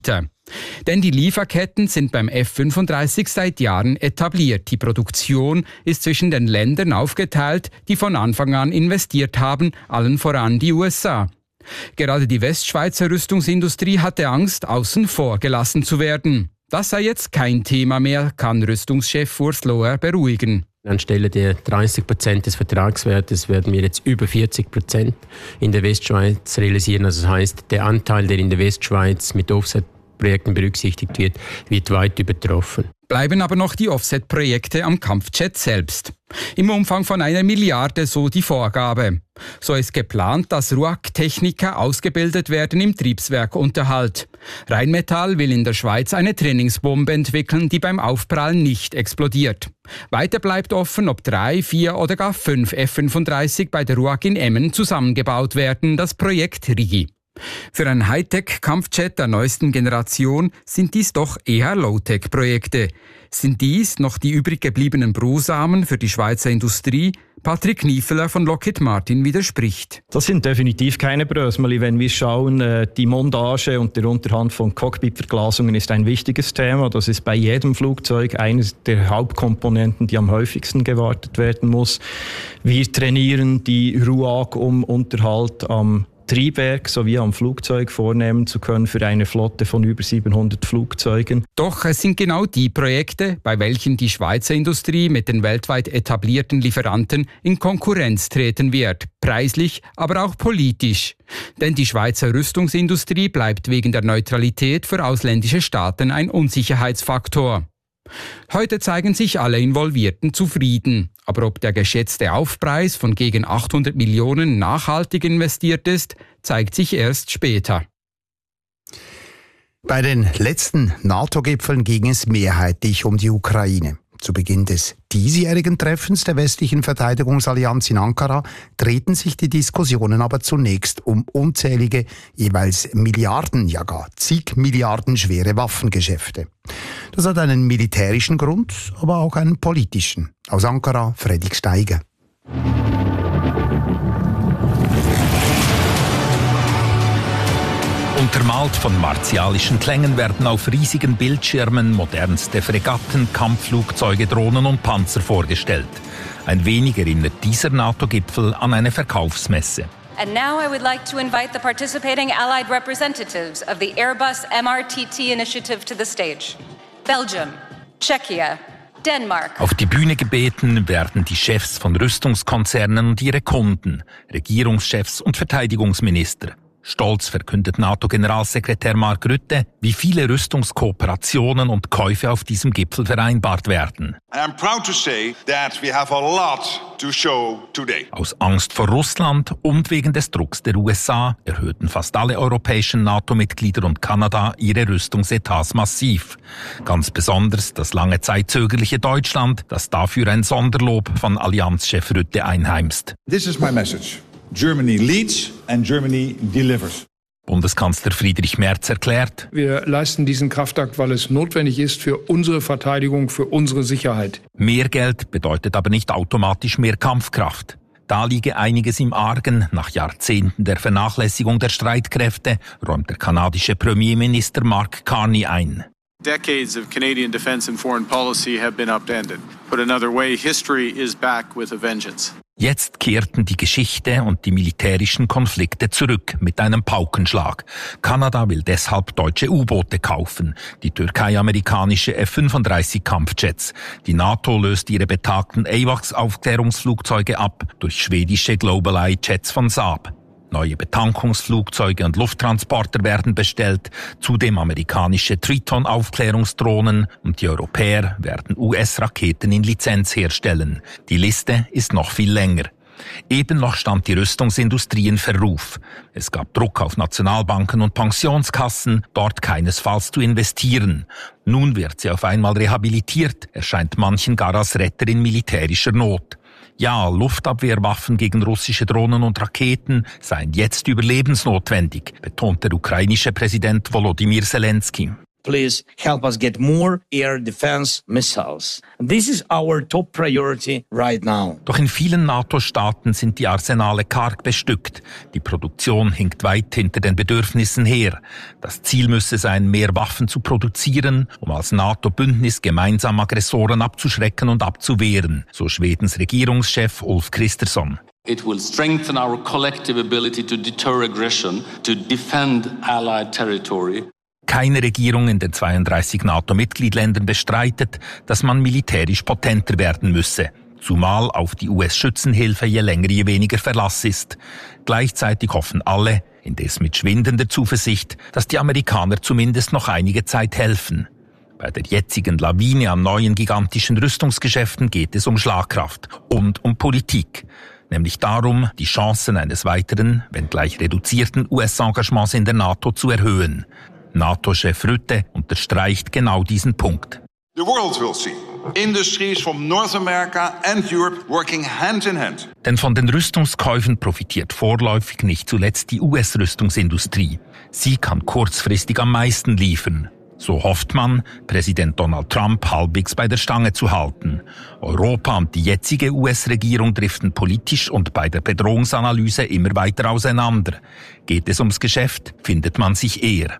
Denn die Lieferketten sind beim F-35 seit Jahren etabliert. Die Produktion ist zwischen den Ländern aufgeteilt, die von Anfang an investiert haben, allen voran die USA. Gerade die Westschweizer Rüstungsindustrie hatte Angst, außen vor gelassen zu werden. Das sei jetzt kein Thema mehr, kann Rüstungschef Urs Loher beruhigen. Anstelle der 30% des Vertragswertes werden wir jetzt über 40% in der Westschweiz realisieren. Also das heisst, der Anteil, der in der Westschweiz mit Offset-Projekten berücksichtigt wird weit übertroffen. Bleiben aber noch die Offset-Projekte am Kampfjet selbst. Im Umfang von 1 Milliarde, so die Vorgabe. So ist geplant, dass RUAG-Techniker ausgebildet werden im Triebswerkunterhalt. Rheinmetall will in der Schweiz eine Trainingsbombe entwickeln, die beim Aufprallen nicht explodiert. Weiter bleibt offen, ob 3, 4 oder gar 5 F-35 bei der RUAG in Emmen zusammengebaut werden, das Projekt RIGI. Für einen Hightech-Kampfjet der neuesten Generation sind dies doch eher Low-Tech-Projekte. Sind dies noch die übrig gebliebenen Brosamen für die Schweizer Industrie? Patrick Niefeler von Lockheed Martin widerspricht. Das sind definitiv keine Brösmeli, wenn wir schauen. Die Montage und der Unterhand von Cockpitverglasungen ist ein wichtiges Thema. Das ist bei jedem Flugzeug eines der Hauptkomponenten, die am häufigsten gewartet werden muss. Wir trainieren die RUAG, um Unterhalt am Triebwerk sowie am Flugzeug vornehmen zu können für eine Flotte von über 700 Flugzeugen. Doch es sind genau die Projekte, bei welchen die Schweizer Industrie mit den weltweit etablierten Lieferanten in Konkurrenz treten wird, preislich, aber auch politisch. Denn die Schweizer Rüstungsindustrie bleibt wegen der Neutralität für ausländische Staaten ein Unsicherheitsfaktor. Heute zeigen sich alle Involvierten zufrieden. Aber ob der geschätzte Aufpreis von gegen 800 Millionen nachhaltig investiert ist, zeigt sich erst später. Bei den letzten NATO-Gipfeln ging es mehrheitlich um die Ukraine. Zu Beginn des diesjährigen Treffens der westlichen Verteidigungsallianz in Ankara drehten sich die Diskussionen aber zunächst um unzählige, jeweils Milliarden, ja gar zig Milliarden schwere Waffengeschäfte. Das hat einen militärischen Grund, aber auch einen politischen. Aus Ankara, Fredrik Steiger. Untermalt von martialischen Klängen werden auf riesigen Bildschirmen modernste Fregatten, Kampfflugzeuge, Drohnen und Panzer vorgestellt. Ein wenig erinnert dieser NATO-Gipfel an eine Verkaufsmesse. And now I would like to invite the participating allied representatives of the Airbus MRTT initiative to the stage. Belgium, Czechia, Denmark. Auf die Bühne gebeten werden die Chefs von Rüstungskonzernen und ihre Kunden, Regierungschefs und Verteidigungsminister. Stolz verkündet NATO-Generalsekretär Mark Rutte, wie viele Rüstungskooperationen und Käufe auf diesem Gipfel vereinbart werden. I'm proud to say that we have a lot to show today. Aus Angst vor Russland und wegen des Drucks der USA erhöhten fast alle europäischen NATO-Mitglieder und Kanada ihre Rüstungsetats massiv. Ganz besonders das lange Zeit zögerliche Deutschland, das dafür ein Sonderlob von Allianzchef Rutte einheimst. This is my message. Germany leads and Germany delivers. Bundeskanzler Friedrich Merz erklärt: Wir leisten diesen Kraftakt, weil es notwendig ist für unsere Verteidigung, für unsere Sicherheit. Mehr Geld bedeutet aber nicht automatisch mehr Kampfkraft. Da liege einiges im Argen. Nach Jahrzehnten der Vernachlässigung der Streitkräfte räumt der kanadische Premierminister Mark Carney ein. Decades of Canadian defense and foreign policy have been upended. Put another way, history is back with a vengeance. Jetzt kehrten die Geschichte und die militärischen Konflikte zurück mit einem Paukenschlag. Kanada will deshalb deutsche U-Boote kaufen, die Türkei amerikanische F-35 Kampfjets. Die NATO löst ihre betagten AWACS-Aufklärungsflugzeuge ab durch schwedische GlobalEye Jets von Saab. Neue Betankungsflugzeuge und Lufttransporter werden bestellt, zudem amerikanische Triton-Aufklärungsdrohnen und die Europäer werden US-Raketen in Lizenz herstellen. Die Liste ist noch viel länger. Eben noch stand die Rüstungsindustrie in Verruf. Es gab Druck auf Nationalbanken und Pensionskassen, dort keinesfalls zu investieren. Nun wird sie auf einmal rehabilitiert, erscheint manchen gar als Retter in militärischer Not. Ja, Luftabwehrwaffen gegen russische Drohnen und Raketen seien jetzt überlebensnotwendig, betont der ukrainische Präsident Volodymyr Zelensky. please help us get more air defense missiles. This is our top priority right now. Doch in vielen NATO-Staaten sind die Arsenale karg bestückt. Die Produktion hinkt weit hinter den Bedürfnissen her. Das Ziel müsse sein, mehr Waffen zu produzieren, um als NATO-Bündnis gemeinsam Aggressoren abzuschrecken und abzuwehren, so Schwedens Regierungschef Ulf Kristersson. It will strengthen our collective ability to deter aggression, to defend allied territory. Keine Regierung in den 32 NATO-Mitgliedsländern bestreitet, dass man militärisch potenter werden müsse, zumal auf die US-Schützenhilfe je länger je weniger Verlass ist. Gleichzeitig hoffen alle, indes mit schwindender Zuversicht, dass die Amerikaner zumindest noch einige Zeit helfen. Bei der jetzigen Lawine an neuen gigantischen Rüstungsgeschäften geht es um Schlagkraft und um Politik. Nämlich darum, die Chancen eines weiteren, wenngleich reduzierten US-Engagements in der NATO zu erhöhen. NATO-Chef Rutte unterstreicht genau diesen Punkt. The world will see industries from North America and Europe working hand in hand. Denn von den Rüstungskäufen profitiert vorläufig nicht zuletzt die US-Rüstungsindustrie. Sie kann kurzfristig am meisten liefern. So hofft man, Präsident Donald Trump halbwegs bei der Stange zu halten. Europa und die jetzige US-Regierung driften politisch und bei der Bedrohungsanalyse immer weiter auseinander. Geht es ums Geschäft, findet man sich eher.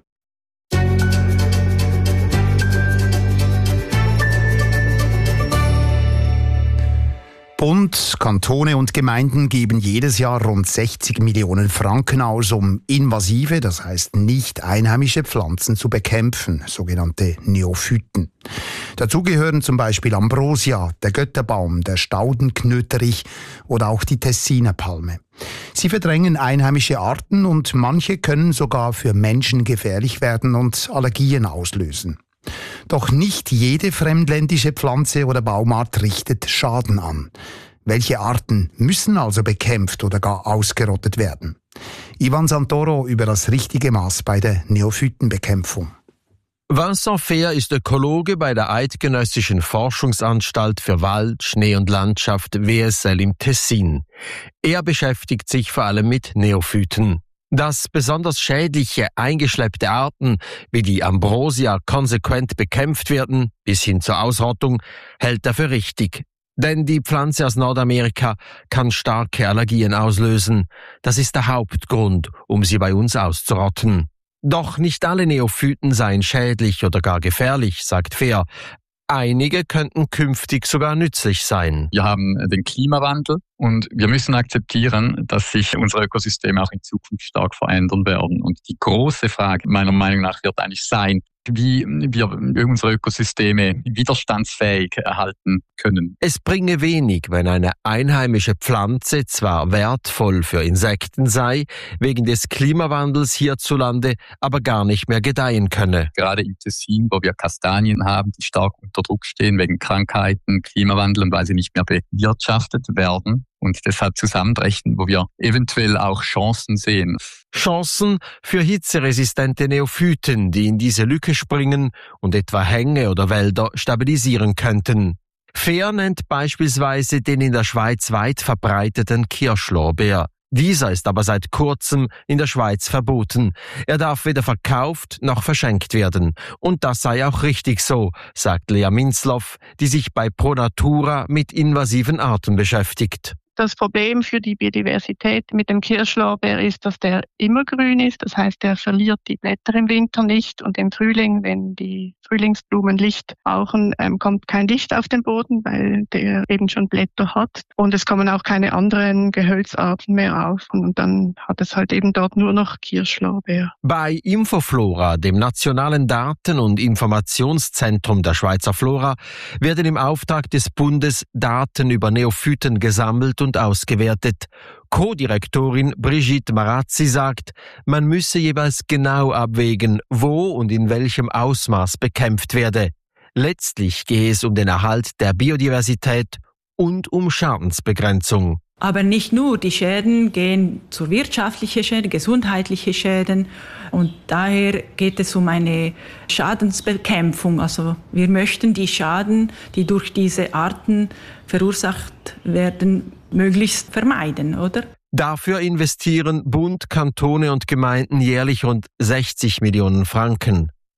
Bund, Kantone und Gemeinden geben jedes Jahr rund 60 Millionen Franken aus, um invasive, das heißt nicht einheimische Pflanzen zu bekämpfen, sogenannte Neophyten. Dazu gehören zum Beispiel Ambrosia, der Götterbaum, der Staudenknöterich oder auch die Tessiner Palme. Sie verdrängen einheimische Arten und manche können sogar für Menschen gefährlich werden und Allergien auslösen. Doch nicht jede fremdländische Pflanze oder Baumart richtet Schaden an. Welche Arten müssen also bekämpft oder gar ausgerottet werden? Ivan Santoro über das richtige Maß bei der Neophytenbekämpfung. Vincent Fehr ist Ökologe bei der Eidgenössischen Forschungsanstalt für Wald, Schnee und Landschaft WSL im Tessin. Er beschäftigt sich vor allem mit Neophyten. Dass besonders schädliche, eingeschleppte Arten wie die Ambrosia konsequent bekämpft werden, bis hin zur Ausrottung, hält er für richtig. Denn die Pflanze aus Nordamerika kann starke Allergien auslösen. Das ist der Hauptgrund, um sie bei uns auszurotten. Doch nicht alle Neophyten seien schädlich oder gar gefährlich, sagt Fehr. Einige könnten künftig sogar nützlich sein. Wir haben den Klimawandel und wir müssen akzeptieren, dass sich unsere Ökosysteme auch in Zukunft stark verändern werden. Und die große Frage meiner Meinung nach wird eigentlich sein, wie wir unsere Ökosysteme widerstandsfähig erhalten können. Es bringe wenig, wenn eine einheimische Pflanze zwar wertvoll für Insekten sei, wegen des Klimawandels hierzulande aber gar nicht mehr gedeihen könne. Gerade im Tessin, wo wir Kastanien haben, die stark unter Druck stehen wegen Krankheiten, Klimawandel und weil sie nicht mehr bewirtschaftet werden. Und deshalb zusammenbrechen, wo wir eventuell auch Chancen sehen. Chancen für hitzeresistente Neophyten, die in diese Lücke springen und etwa Hänge oder Wälder stabilisieren könnten. Fehr nennt beispielsweise den in der Schweiz weit verbreiteten Kirschlorbeer. Dieser ist aber seit kurzem in der Schweiz verboten. Er darf weder verkauft noch verschenkt werden. Und das sei auch richtig so, sagt Lea Minzloff, die sich bei Pro Natura mit invasiven Arten beschäftigt. Das Problem für die Biodiversität mit dem Kirschlorbeer ist, dass der immergrün ist. Das heißt, er verliert die Blätter im Winter nicht und im Frühling, wenn die Frühlingsblumen Licht brauchen, kommt kein Licht auf den Boden, weil der eben schon Blätter hat. Und es kommen auch keine anderen Gehölzarten mehr auf. Und dann hat es halt eben dort nur noch Kirschlorbeer. Bei Infoflora, dem nationalen Daten- und Informationszentrum der Schweizer Flora, werden im Auftrag des Bundes Daten über Neophyten gesammelt und ausgewertet. Co-Direktorin Brigitte Marazzi sagt, man müsse jeweils genau abwägen, wo und in welchem Ausmaß bekämpft werde. Letztlich gehe es um den Erhalt der Biodiversität und um Schadensbegrenzung. Aber nicht nur, die Schäden gehen zu wirtschaftlichen Schäden, gesundheitliche Schäden und daher geht es um eine Schadensbekämpfung. Also wir möchten die Schaden, die durch diese Arten verursacht werden, möglichst vermeiden, oder? Dafür investieren Bund, Kantone und Gemeinden jährlich rund 60 Millionen Franken.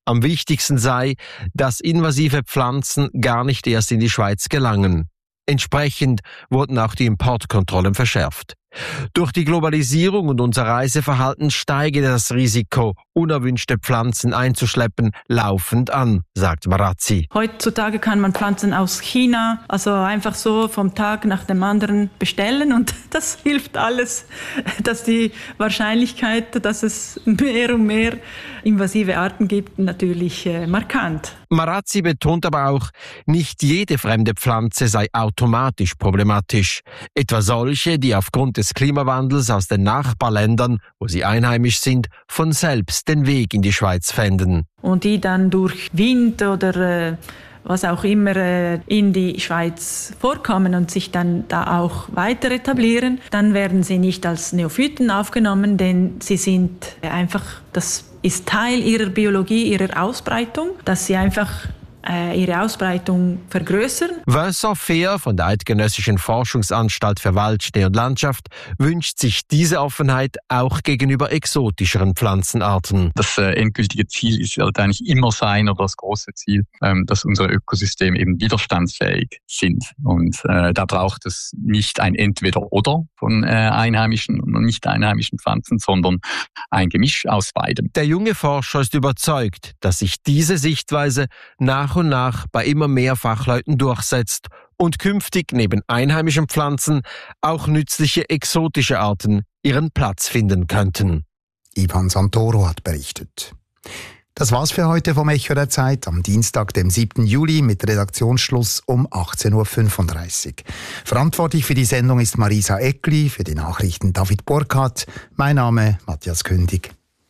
Am wichtigsten sei, dass invasive Pflanzen gar nicht erst in die Schweiz gelangen. Entsprechend wurden auch die Importkontrollen verschärft. Durch die Globalisierung und unser Reiseverhalten steige das Risiko, unerwünschte Pflanzen einzuschleppen, laufend an, sagt Marazzi. Heutzutage kann man Pflanzen aus China, also einfach so vom Tag nach dem anderen bestellen und das hilft alles, dass die Wahrscheinlichkeit, dass es mehr und mehr invasive Arten gibt, natürlich markant. Marazzi betont aber auch, nicht jede fremde Pflanze sei automatisch problematisch. Etwa solche, die aufgrund des Klimawandels aus den Nachbarländern, wo sie einheimisch sind, von selbst den Weg in die Schweiz fänden. Und die dann durch Wind oder was auch immer in die Schweiz vorkommen und sich dann da auch weiter etablieren, dann werden sie nicht als Neophyten aufgenommen, denn sie sind einfach, das ist Teil ihrer Biologie, ihrer Ausbreitung, dass sie einfach ihre Ausbreitung vergrößern. Vincent Fehr von der Eidgenössischen Forschungsanstalt für Wald, Schnee und Landschaft wünscht sich diese Offenheit auch gegenüber exotischeren Pflanzenarten. Das endgültige Ziel wird eigentlich immer sein, oder das große Ziel, dass unsere Ökosysteme eben widerstandsfähig sind. Und da braucht es nicht ein Entweder-Oder von einheimischen und nicht einheimischen Pflanzen, sondern ein Gemisch aus beidem. Der junge Forscher ist überzeugt, dass sich diese Sichtweise nach und nach bei immer mehr Fachleuten durchsetzt und künftig neben einheimischen Pflanzen auch nützliche exotische Arten ihren Platz finden könnten. Ivan Santoro hat berichtet. Das war's für heute vom Echo der Zeit am Dienstag, dem 7. Juli mit Redaktionsschluss um 18.35 Uhr. Verantwortlich für die Sendung ist Marisa Eckli, für die Nachrichten David Burkhardt. Mein Name Matthias Kündig.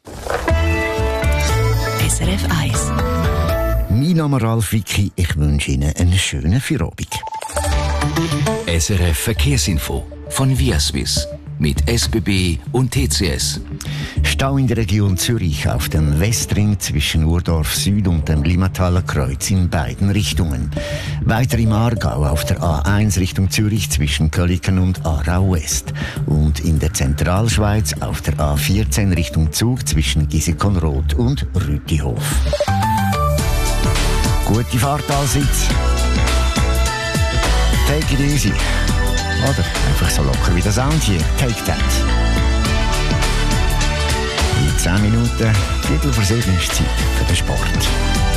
SRF 1. Mein Name Ralf Wicki, ich wünsche Ihnen einen schönen Feierabend. SRF Verkehrsinfo von Viaswiss mit SBB und TCS. Stau in der Region Zürich auf dem Westring zwischen Urdorf Süd und dem Limmataler Kreuz in beiden Richtungen. Weiter im Aargau auf der A1 Richtung Zürich zwischen Köliken und Aarau West. Und in der Zentralschweiz auf der A14 Richtung Zug zwischen Gisekonroth und Rütihof. Gute Fahrt allseits. Take it easy. Oder einfach so locker wie der Sound hier. Take that. In 10 Minuten, 7:15 ist Zeit für den Sport.